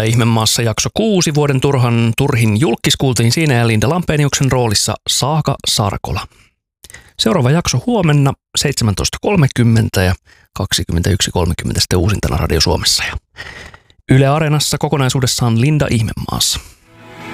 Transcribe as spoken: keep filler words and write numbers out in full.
Linda Ihmemaassa jakso kuusi, vuoden turhan turhin julkis kuultiin siinä ja Linda Lampeniuksen roolissa Saaka Sarkola. Seuraava jakso huomenna seitsemäntoista kolmekymmentä ja kaksikymmentäyksi kolmekymmentä sitten uusintana Radio Suomessa ja Yle Areenassa kokonaisuudessaan Linda Ihmemaassa.